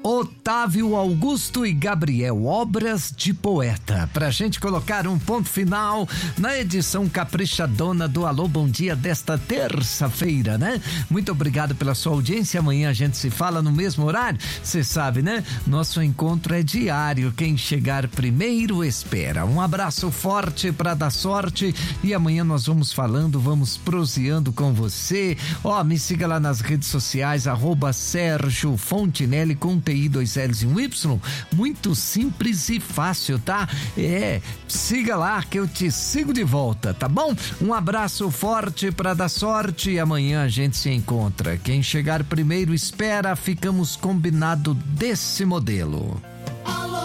Otávio Augusto e Gabriel, Obras de Poeta. Pra gente colocar um ponto final na edição caprichadona do Alô Bom Dia desta terça-feira, né? Muito obrigado pela sua audiência. Amanhã a gente se fala no mesmo horário. Você sabe, né? Nosso encontro é diário. Quem chegar primeiro espera. Um abraço forte pra dar sorte e amanhã nós vamos falando, vamos proseando com você. Me siga lá nas redes sociais, @Sérgio Fontinelli com TI 2 L's e um Y, muito simples e fácil, tá? Siga lá que eu te sigo de volta, tá bom? Um abraço forte pra dar sorte e amanhã a gente se encontra. Quem chegar primeiro espera, ficamos combinado desse modelo.